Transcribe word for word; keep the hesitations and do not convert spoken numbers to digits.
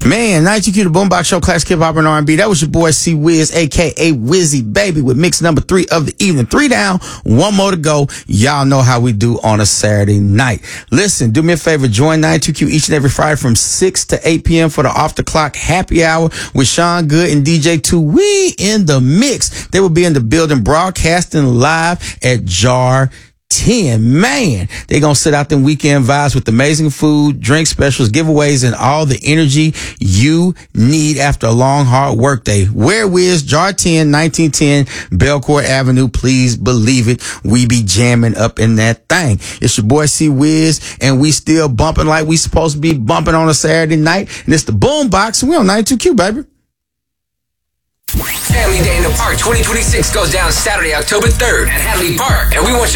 Man, ninety-two Q, the Boombox Show, classic hip hop and R and B. That was your boy C Wiz, aka Wizzy Baby, with mix number three of the evening. Three down, one more to go. Y'all know how we do on a Saturday night. Listen, do me a favor, join ninety-two Q each and every Friday from six to eight p.m. for the off the clock happy hour with Sean Good and D J two. We in the mix. They will be in the building broadcasting live at Jar ten. Man, they gonna sit out them weekend vibes with amazing food, drink specials, giveaways, and all the energy you need after a long, hard work day. Where Wiz, Jar ten, nineteen ten Belcourt Avenue. Please believe it, we be jamming up in that thing. It's your boy C Wiz, and we still bumping like we supposed to be bumping on a Saturday night. And it's the Boombox, and we on ninety-two Q, baby. Family Day in the Park twenty twenty-six goes down Saturday, October third at Hadley Park, and we want y'all